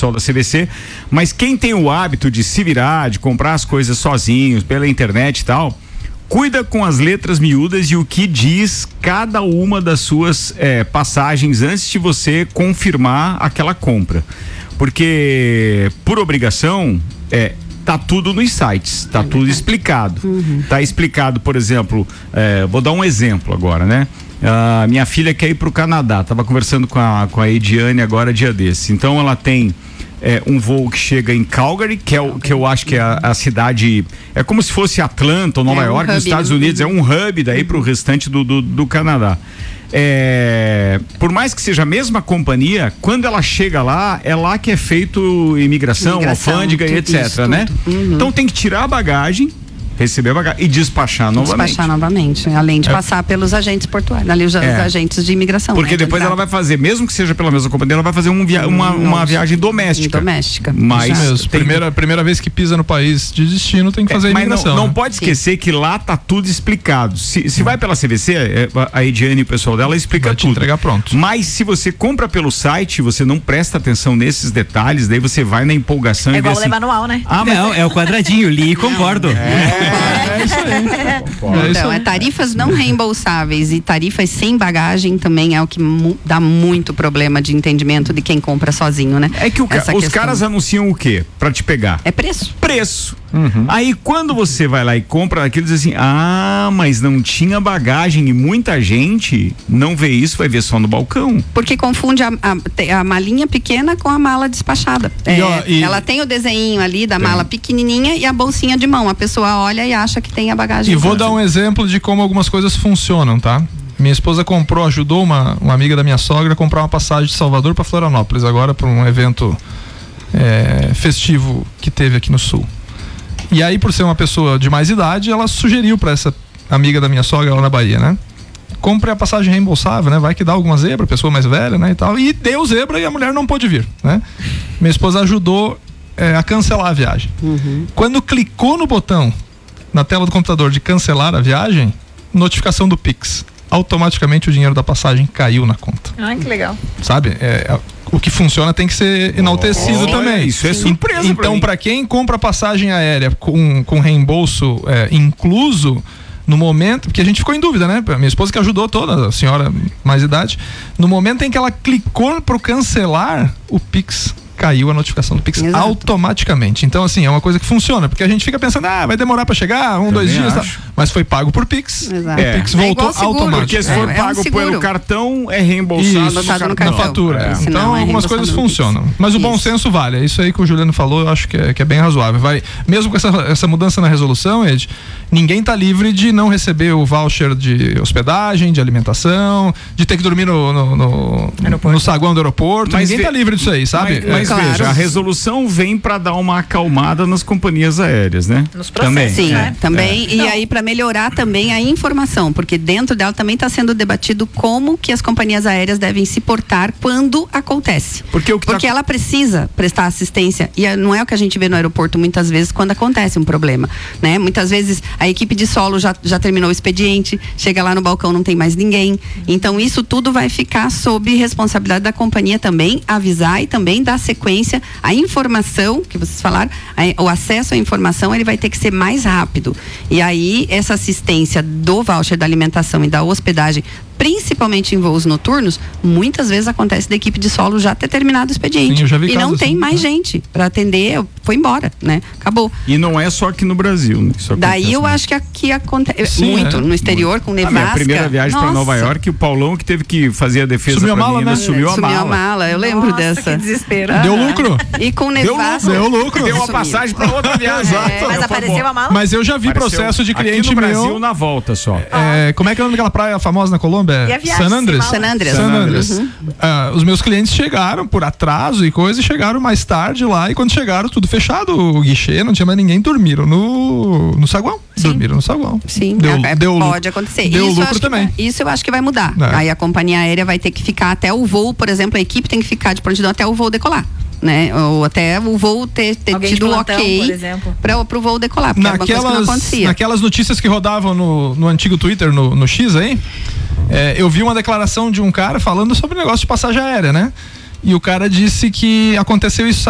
pessoal da CVC, mas quem tem o hábito de se virar, de comprar as coisas sozinhos, pela internet e tal, cuida com as letras miúdas e o que diz cada uma das suas passagens antes de você confirmar aquela compra. Porque, por obrigação, tá tudo nos sites, tá tudo explicado. Tá explicado, por exemplo, vou dar um exemplo agora, né? Minha filha quer ir pro Canadá, tava conversando com a Ediane agora dia desse. Então ela tem um voo que chega em Calgary, que eu acho que é a cidade, é como se fosse Atlanta ou Nova York, nos Estados Unidos, é um hub daí pro restante do Canadá. Por mais que seja a mesma companhia, quando ela chega lá, é lá que é feito imigração alfândega e etc, isso, né? Então tem que tirar a bagagem, receber a bagagem e despachar novamente. Além de passar pelos agentes portuários, ali os agentes de imigração. Porque depois ela vai fazer, mesmo que seja pela mesma companhia, ela vai fazer uma viagem doméstica. Mas primeira vez que pisa no país de destino tem que fazer a imigração. Mas não pode esquecer que lá tá tudo explicado. Se vai pela CVC, a Ediane e o pessoal dela explica vai tudo. Te entregar pronto. Mas se você compra pelo site, você não presta atenção nesses detalhes, daí você vai na empolgação. É igual ler manual, né? Não, é o quadradinho, li e concordo. É isso aí. Então, tarifas não reembolsáveis e tarifas sem bagagem também é o que dá muito problema de entendimento de quem compra sozinho, né? É que os caras anunciam o quê? Pra te pegar? É preço. Aí quando você vai lá e compra aquilo, diz assim, mas não tinha bagagem e muita gente não vê isso, vai ver só no balcão. Porque confunde a malinha pequena com a mala despachada. Ela tem o desenho ali da mala pequenininha e a bolsinha de mão. A pessoa olha e acha que tem a bagagem. E vou dar um exemplo de como algumas coisas funcionam, tá? Minha esposa ajudou uma amiga da minha sogra a comprar uma passagem de Salvador para Florianópolis, agora para um evento festivo que teve aqui no sul. E aí, por ser uma pessoa de mais idade, ela sugeriu para essa amiga da minha sogra lá na Bahia, né? Compre a passagem reembolsável, né? Vai que dá alguma zebra, pessoa mais velha, né? E tal. E deu zebra e a mulher não pôde vir, né? Minha esposa ajudou a cancelar a viagem. Quando clicou no botão na tela do computador de cancelar a viagem, notificação do Pix. Automaticamente o dinheiro da passagem caiu na conta. Ai, que legal. Sabe? O que funciona tem que ser enaltecido também. Isso é surpresa. Então, para quem compra passagem aérea com reembolso incluso, no momento, porque a gente ficou em dúvida, né? Minha esposa que ajudou toda, a senhora mais idade, no momento em que ela clicou pro cancelar, o Pix caiu a notificação do Pix automaticamente. Então, assim, é uma coisa que funciona, porque a gente fica pensando, vai demorar pra chegar, 2 dias, tá? Mas foi pago por Pix. O Pix voltou automaticamente. Porque se for pago pelo cartão, é reembolsado no cartão. Na fatura. Então, algumas coisas funcionam. Mas o bom senso vale. É isso aí que o Juliano falou, eu acho que é bem razoável. Mesmo com essa mudança na resolução, Ed, ninguém tá livre de não receber o voucher de hospedagem, de alimentação, de ter que dormir no saguão do aeroporto. Ninguém tá livre disso aí, sabe? Mas veja, a resolução vem para dar uma acalmada nas companhias aéreas, né? Nos processos, também. Sim, também. E aí para melhorar também a informação, porque dentro dela também está sendo debatido como que as companhias aéreas devem se portar quando acontece. Porque ela precisa prestar assistência e não é o que a gente vê no aeroporto muitas vezes quando acontece um problema, né? Muitas vezes a equipe de solo já terminou o expediente, chega lá no balcão, não tem mais ninguém. Então isso tudo vai ficar sob responsabilidade da companhia também, avisar e também dar sequência, a informação que vocês falaram, o acesso à informação, ele vai ter que ser mais rápido. E aí, essa assistência do voucher da alimentação e da hospedagem, principalmente em voos noturnos, muitas vezes acontece da equipe de solo já ter terminado o expediente. Sim, eu já vi e não tem mais gente para atender, foi embora, né? Acabou. E não é só aqui no Brasil, né? Daí eu acho que aqui acontece muito, no exterior, com nevasca. A minha primeira viagem para Nova York, o Paulão que teve que fazer a defesa sumiu a mala, menina, né? Sumiu a mala, eu lembro dessa. Que desespero. Deu lucro. E com nevasca. Deu lucro. Deu uma passagem para outra viagem. Mas apareceu a mala? Mas eu já vi processo de cliente aqui no meu. Brasil na volta só. Como é que é o nome daquela praia famosa na Colômbia? E a viagem? San Andrés. San Andrés. Os meus clientes chegaram por atraso e coisa, e chegaram mais tarde lá, e quando chegaram, tudo fechado, o guichê, não tinha mais ninguém, dormiram no saguão. Sim. Dormiram no saguão. Sim, pode acontecer. Deu isso lucro também. Isso eu acho que vai mudar. Aí a companhia aérea vai ter que ficar até o voo, por exemplo, a equipe tem que ficar de prontidão até o voo decolar. Né? Ou até o voo ter tido plantão, ok para o voo decolar, porque é uma coisa que não acontecia. Naquelas notícias que rodavam no antigo Twitter, no X aí, eu vi uma declaração de um cara falando sobre o negócio de passagem aérea, né? E o cara disse que aconteceu isso